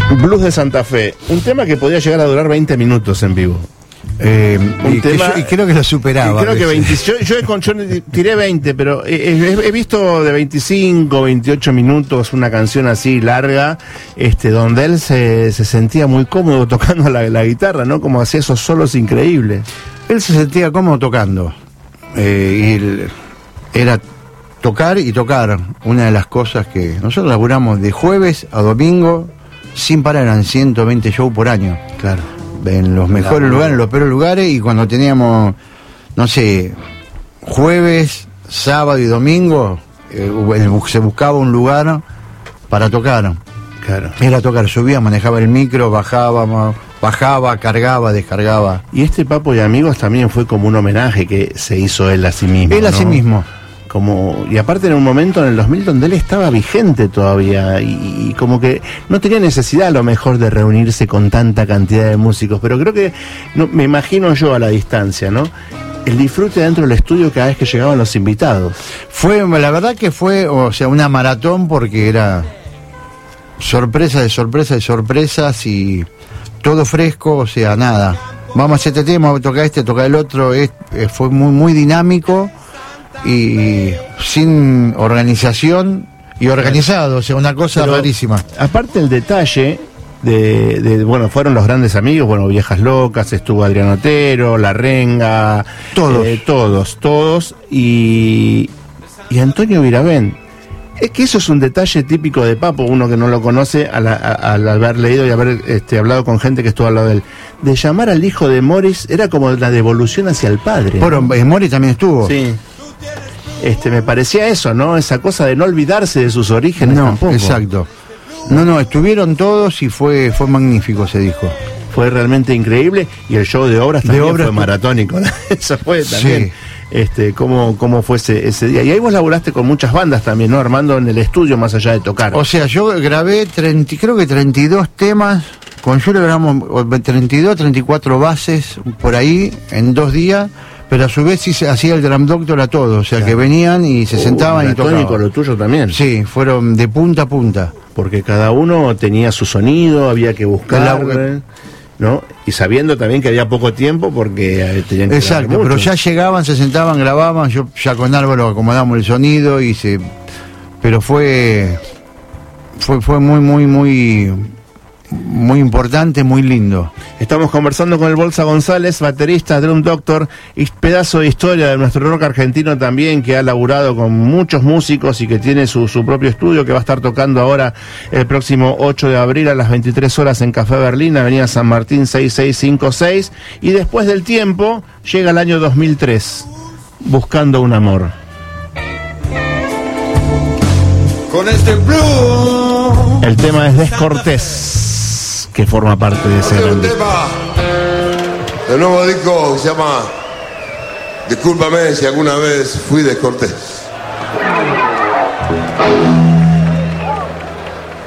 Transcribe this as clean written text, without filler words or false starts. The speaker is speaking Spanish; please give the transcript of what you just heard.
Blues de Santa Fe, un tema que podía llegar a durar 20 minutos en vivo. Y creo que lo superaba. Creo que 20, yo tiré 20, pero he visto de 25, 28 minutos una canción así larga, donde él se sentía muy cómodo tocando la guitarra, ¿no? Como hacía esos solos increíbles. Él se sentía cómodo tocando. Era tocar y tocar. Una de las cosas que nosotros laburamos de jueves a domingo, sin parar, eran 120 shows por año. Claro. En los mejores lugares, en los peores lugares, y cuando teníamos, no sé, jueves, sábado y domingo, se buscaba un lugar para tocar. Claro. Era tocar, subía, manejaba el micro, bajaba, cargaba, descargaba. Y Papo y Amigos también fue como un homenaje que se hizo él a sí mismo. Él a sí mismo. Y aparte en un momento en el 2000 donde él estaba vigente todavía y como que no tenía necesidad a lo mejor de reunirse con tanta cantidad de músicos, pero creo que, me imagino yo a la distancia, ¿no? El disfrute dentro del estudio cada vez que llegaban los invitados. La verdad que fue, una maratón, porque era sorpresa de sorpresa de sorpresas y todo fresco, nada. Vamos a hacer este tema, vamos a tocar tocar el otro, fue muy, muy dinámico. Y sin organización y organizado, una cosa rarísima. Aparte el detalle fueron los grandes amigos, Viejas Locas, estuvo Adrián Otero, La Renga, todos, y Antonio Viravent. Es que eso es un detalle típico de Papo, uno que no lo conoce al haber leído y haber hablado con gente que estuvo al lado de él. De llamar al hijo de Morris era como la devolución hacia el padre. Bueno, Morris también estuvo. Sí. Me parecía eso, ¿no? Esa cosa de no olvidarse de sus orígenes tampoco. Exacto. No, estuvieron todos y fue magnífico ese disco. Fue realmente increíble, y el show de obras también fue maratónico. Eso fue también. Sí. ¿Cómo fue ese día? Y ahí vos laburaste con muchas bandas también, ¿no? Armando en el estudio más allá de tocar. Yo grabé creo que 32 temas. Con Julio grabamos 32, 34 bases por ahí en 2 días. Pero a su vez sí se hacía el drum doctor a todos, claro. Que venían y se sentaban y tocaban. Con lo tuyo también. Sí, fueron de punta a punta. Porque cada uno tenía su sonido, había que buscar, ¿no? Y sabiendo también que había poco tiempo porque tenían que... Exacto, pero ya llegaban, se sentaban, grababan, yo ya con Álvaro acomodamos el sonido pero fue muy, muy, muy... muy importante, muy lindo. Estamos conversando con el Bolsa González, baterista, drum doctor, y pedazo de historia de nuestro rock argentino también, que ha laburado con muchos músicos y que tiene su propio estudio, que va a estar tocando ahora el próximo 8 de abril a las 23 horas en Café Berlín, Avenida San Martín 6656, y después del tiempo llega el año 2003, Buscando un amor. Con este blue. El tema es Descortés, que forma parte de ese un tema del nuevo disco que se llama Discúlpame si alguna vez fui descortés.